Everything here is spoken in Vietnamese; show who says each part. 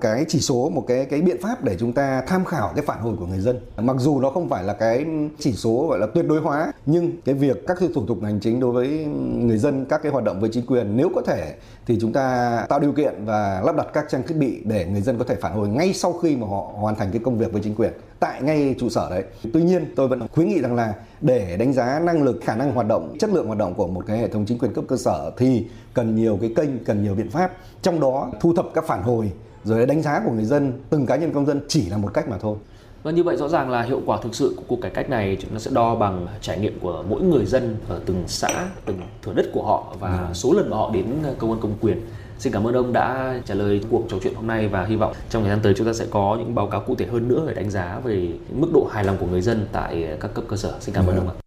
Speaker 1: cái chỉ số, một cái biện pháp để chúng ta tham khảo cái phản hồi của người dân. Mặc dù nó không phải là cái chỉ số gọi là tuyệt đối hóa, nhưng cái việc các cái thủ tục hành chính đối với người dân, các cái hoạt động với chính quyền, nếu có thể thì chúng ta tạo điều kiện và lắp đặt các trang thiết bị để người dân có thể phản hồi ngay sau khi mà họ hoàn thành cái công việc với chính quyền tại ngay trụ sở đấy. Tuy nhiên tôi vẫn khuyến nghị rằng là để đánh giá năng lực, khả năng hoạt động, chất lượng hoạt động của một cái hệ thống chính quyền cấp cơ sở thì cần nhiều cái kênh, cần nhiều biện pháp. Trong đó thu thập các phản hồi rồi đánh giá của người dân, từng cá nhân công dân chỉ là một cách mà thôi.
Speaker 2: Và như vậy rõ ràng là hiệu quả thực sự của cuộc cải cách này nó sẽ đo bằng trải nghiệm của mỗi người dân ở từng xã, từng thửa đất của họ và số lần mà họ đến cơ quan công quyền. Xin cảm ơn ông đã trả lời cuộc trò chuyện hôm nay và hy vọng trong thời gian tới chúng ta sẽ có những báo cáo cụ thể hơn nữa để đánh giá về mức độ hài lòng của người dân tại các cấp cơ sở. Xin cảm ơn ông ạ.